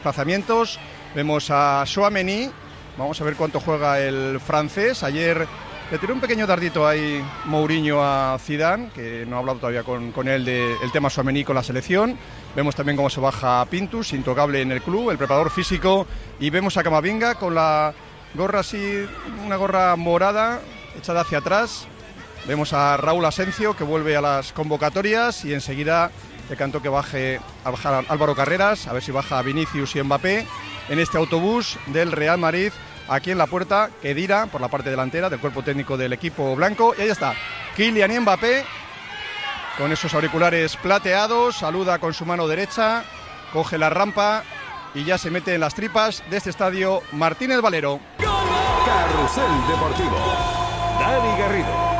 Desplazamientos, vemos a Tchouaméni, vamos a ver cuánto juega el francés. Ayer le tiró un pequeño dardito ahí Mourinho a Zidane, que no ha hablado todavía con él del tema Tchouaméni con la selección. Vemos también cómo se baja Pintus, intocable en el club, el preparador físico, y vemos a Camavinga con la gorra así, una gorra morada, echada hacia atrás. Vemos a Raúl Asencio, que vuelve a las convocatorias, y enseguida le cantó que bajar Álvaro Carreras, a ver si baja Vinicius y Mbappé en este autobús del Real Madrid, aquí en la puerta Khedira, por la parte delantera del cuerpo técnico del equipo blanco. Y ahí está Kylian Mbappé, con esos auriculares plateados, saluda con su mano derecha, coge la rampa y ya se mete en las tripas de este estadio Martínez Valero. Carrusel Deportivo. Dani Garrido.